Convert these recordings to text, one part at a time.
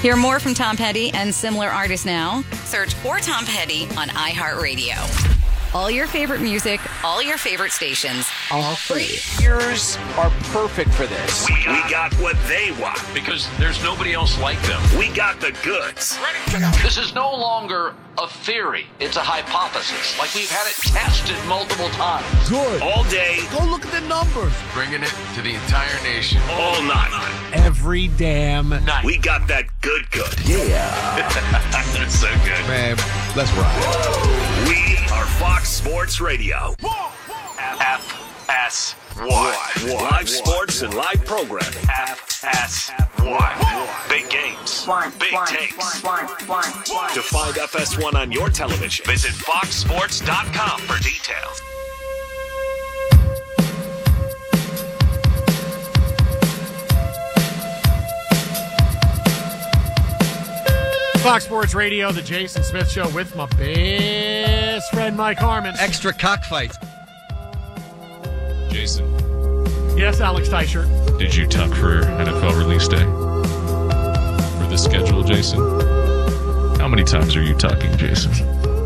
Hear more from Tom Petty and similar artists now. Search for Tom Petty on iHeartRadio. All your favorite music, all your favorite stations, all free. Ears are perfect for this. We got what they want because there's nobody else like them. We got the goods. This is no longer a theory. It's a hypothesis. Like we've had it tested multiple times. Good. All day. Go look at the numbers. Bringing it to the entire nation. All night. Every damn night. We got that good. Yeah. That's so good. Man, let's ride. We are Fox Sports Radio. FS1. Live sports and live programming. FS1. Big games. Big takes. To find FS1 on your television, visit foxsports.com for details. Fox Sports Radio, the Jason Smith Show with my best friend Mike Harmon. Extra cockfight. Jason. Yes, Alex Teichert. Did you tuck for NFL release day? For the schedule, Jason? How many times are you tucking, Jason?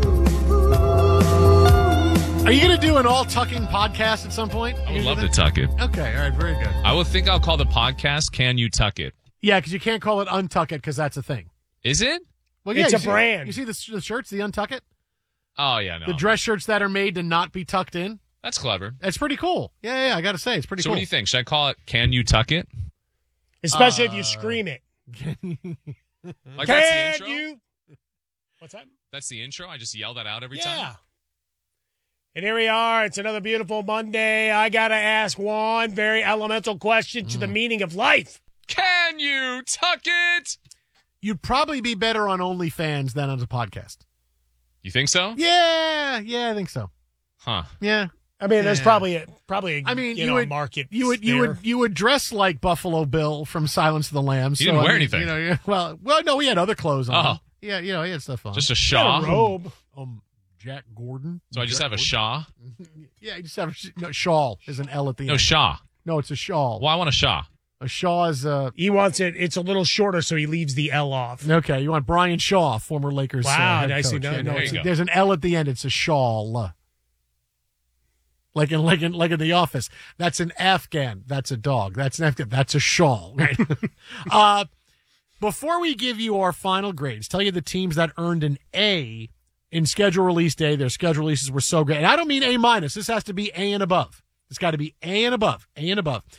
Are you going to do an all-tucking podcast at some point? I would love to tuck it. Okay, all right, very good. I would think I'll call the podcast Can You Tuck It? Yeah, because you can't call it Untuck It because that's a thing. Is it? Well, yeah, it's a brand. You see the shirts, the Untuck It? Oh, yeah, no. The dress shirts that are made to not be tucked in? That's clever. That's pretty cool. Yeah, I got to say, it's pretty cool. So what do you think? Should I call it Can You Tuck It? Especially if you scream it. Like that's the intro? You? What's that? That's the intro? I just yell that out every time? Yeah. And here we are. It's another beautiful Monday. I got to ask one very elemental question to the meaning of life. Can you tuck it? You'd probably be better on OnlyFans than on the podcast. You think so? Yeah, I think so. Huh. Yeah. I mean, there's probably a market. You would dress like Buffalo Bill from Silence of the Lambs. He didn't wear anything. Well, no, he had other clothes on. Oh. Yeah, he had stuff on. Just a shawl? A robe. Jack Gordon. So I just have a shaw? Yeah, you just have a shawl. There's an L at the end. No, shaw. No, it's a shawl. Well, I want a shaw. A shaw is He wants it. It's a little shorter, so he leaves the L off. Okay, you want Brian Shaw, former Lakers. Wow, head I see. coach. There you go. There's an L at the end. It's a shawl. Like in The Office. That's an Afghan. That's a dog. That's an Afghan. That's a shawl. Right? Before we give you our final grades, tell you the teams that earned an A in schedule release day. Their schedule releases were so great. And I don't mean A minus. This has to be A and above. It's got to be A and above. A and above.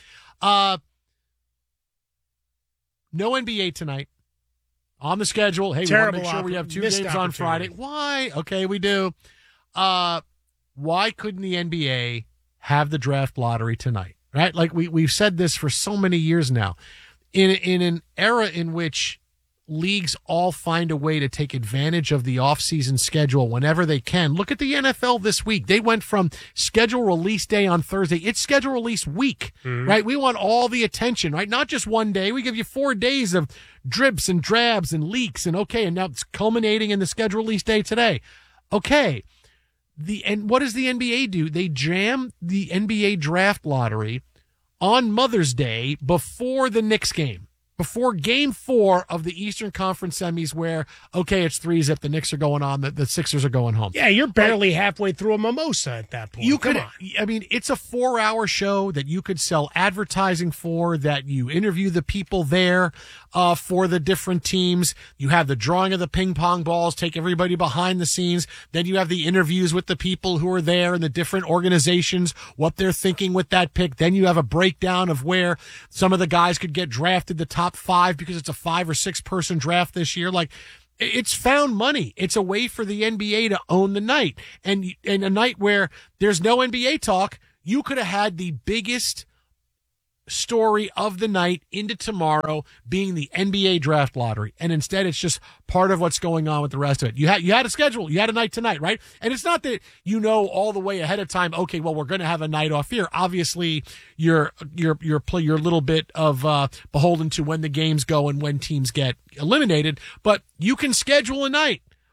No NBA tonight on the schedule. Hey, we want to make sure we have two games on Friday. Why? Okay, we do. Why couldn't the NBA have the draft lottery tonight? Right? Like we've said this for so many years now. In an era in which leagues all find a way to take advantage of the offseason schedule whenever they can. Look at the NFL this week. They went from schedule release day on Thursday. It's schedule release week, right? We want all the attention, right? Not just one day. We give you 4 days of drips and drabs and leaks and now it's culminating in the schedule release day today. Okay. And what does the NBA do? They jam the NBA draft lottery on Mother's Day before the Knicks game. Before Game 4 of the Eastern Conference semis where, it's 3-zip, the Knicks are going on, the Sixers are going home. Yeah, you're barely halfway through a mimosa at that point. It's a 4-hour show that you could sell advertising for, that you interview the people there for the different teams. You have the drawing of the ping pong balls, take everybody behind the scenes. Then you have the interviews with the people who are there and the different organizations, what they're thinking with that pick. Then you have a breakdown of where some of the guys could get drafted, the top 5, because it's a 5 or 6 person draft this year. Like, it's found money. It's a way for the NBA to own the night. And a night where there's no NBA talk, you could have had the biggest story of the night into tomorrow being the NBA draft lottery. And instead it's just part of what's going on with the rest of it. You had a schedule. You had a night tonight, right? And it's not that all the way ahead of time, okay, well, we're going to have a night off here. Obviously, you're a little bit of beholden to when the games go and when teams get eliminated, but you can schedule a night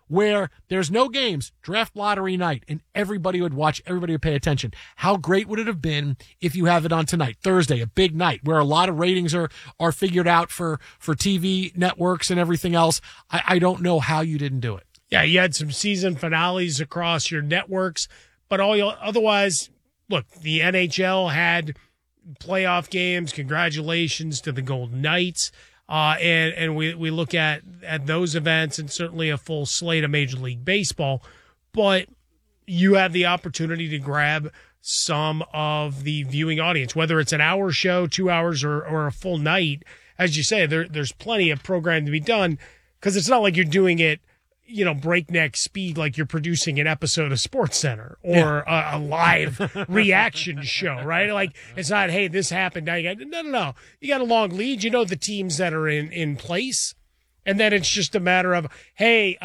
where there's no games, draft lottery night, and everybody would watch, everybody would pay attention. How great would it have been if you have it on tonight, Thursday, a big night where a lot of ratings are figured out for TV networks and everything else. I don't know how you didn't do it. Yeah, you had some season finales across your networks, but otherwise, look, the NHL had playoff games. Congratulations to the Golden Knights. And we look at those events and certainly a full slate of Major League Baseball, but you have the opportunity to grab some of the viewing audience, whether it's an hour show, 2 hours, or a full night. As you say, there's plenty of programming to be done because it's not like you're doing it, breakneck speed like you're producing an episode of SportsCenter or a live reaction show, right? Like, it's not, hey, this happened. Now no. You got a long lead. You know the teams that are in place. And then it's just a matter of, hey,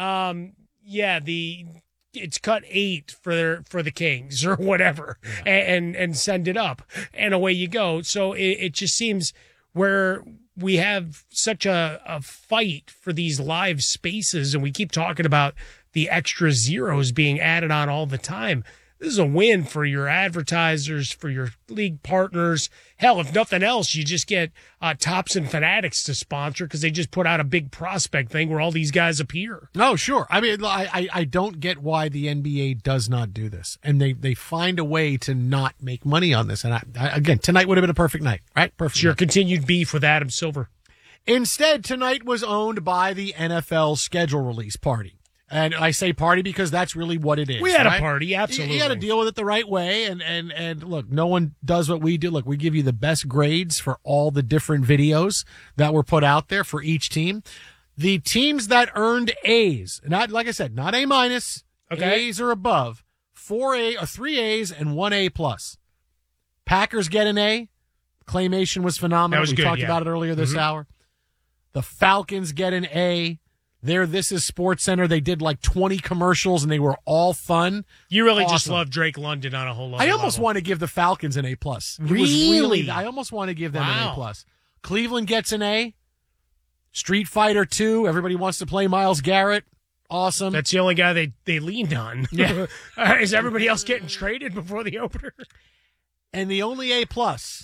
it's cut 8 for the Kings or whatever, and send it up. And away you go. So it just seems where we have such a fight for these live spaces, and we keep talking about the extra zeros being added on all the time. This is a win for your advertisers, for your league partners. Hell, if nothing else, you just get Tops and Fanatics to sponsor because they just put out a big prospect thing where all these guys appear. Oh, sure. I mean, I don't get why the NBA does not do this. And they find a way to not make money on this. And again, tonight would have been a perfect night, right? Perfect. It's your continued beef with Adam Silver. Instead, tonight was owned by the NFL schedule release party. And I say party because that's really what it is. We had a party, absolutely. You got to deal with it the right way. And look, no one does what we do. Look, we give you the best grades for all the different videos that were put out there for each team. The teams that earned A's, not like I said, not A minus, A's or above, 3 A's and 1 A plus. Packers get an A. Claymation was phenomenal. We talked about it earlier this hour. The Falcons get an A. This is SportsCenter. They did like 20 commercials, and they were all fun. You really just love Drake London on a whole lot. I almost want to give the Falcons an A+. Really? I almost want to give them an A+. Cleveland gets an A. Street Fighter 2. Everybody wants to play Myles Garrett. Awesome. That's the only guy they leaned on. Yeah. Is everybody else getting traded before the opener? And the only A+,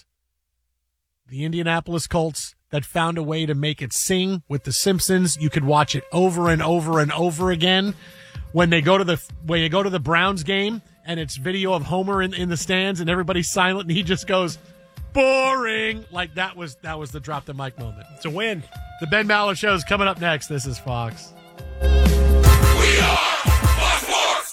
the Indianapolis Colts, that found a way to make it sing with The Simpsons. You could watch it over and over and over again. When you go to the Browns game and it's video of Homer in the stands and everybody's silent and he just goes, boring. Like that was the drop the mic moment. It's a win. The Ben Maller Show is coming up next. This is Fox. We are Fox Sports.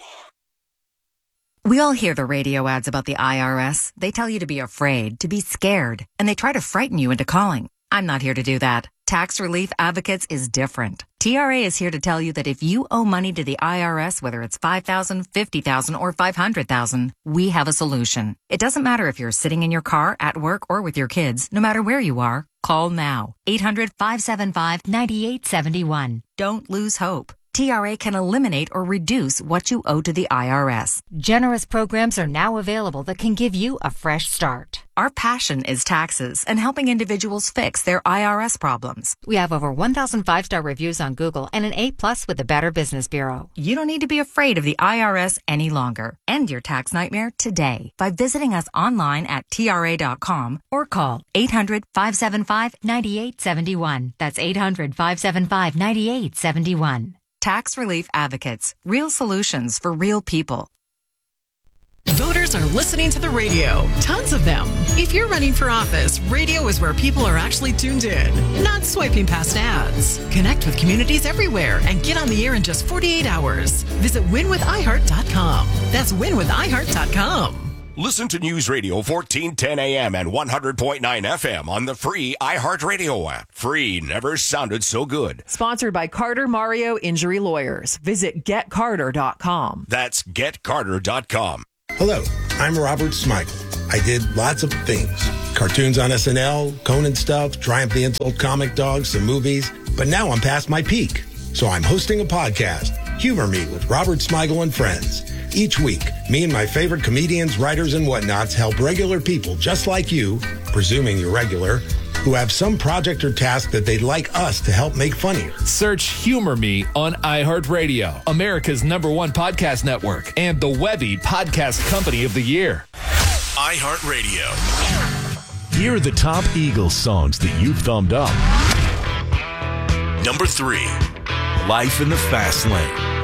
We all hear the radio ads about the IRS. They tell you to be afraid, to be scared, and they try to frighten you into calling. I'm not here to do that. Tax Relief Advocates is different. TRA is here to tell you that if you owe money to the IRS, whether it's $5,000, $50,000, or $500,000, we have a solution. It doesn't matter if you're sitting in your car, at work, or with your kids. No matter where you are, call now. 800-575-9871. Don't lose hope. TRA can eliminate or reduce what you owe to the IRS. Generous programs are now available that can give you a fresh start. Our passion is taxes and helping individuals fix their IRS problems. We have over 1,000 5-star reviews on Google and an A+ with the Better Business Bureau. You don't need to be afraid of the IRS any longer. End your tax nightmare today by visiting us online at TRA.com or call 800-575-9871. That's 800-575-9871. Tax Relief Advocates. Real solutions for real people. Voters are listening to the radio. Tons of them. If you're running for office, radio is where people are actually tuned in, not swiping past ads. Connect with communities everywhere and get on the air in just 48 hours. Visit winwithiheart.com. That's winwithiheart.com. Listen to News Radio 1410 AM and 100.9 FM on the free iHeartRadio app. Free never sounded so good. Sponsored by Carter Mario Injury Lawyers. Visit getcarter.com. That's getcarter.com. Hello, I'm Robert Smigel. I did lots of things. Cartoons on SNL, Conan stuff, Triumph the Insult comic dogs, some movies. But now I'm past my peak. So I'm hosting a podcast, Humor Me with Robert Smigel and Friends. Each week, me and my favorite comedians, writers, and whatnots help regular people just like you, presuming you're regular, who have some project or task that they'd like us to help make funnier. Search Humor Me on iHeartRadio, America's #1 podcast network, and the Webby Podcast Company of the Year. iHeartRadio. Here are the top Eagles songs that you've thumbed up. Number 3. Life in the Fast Lane.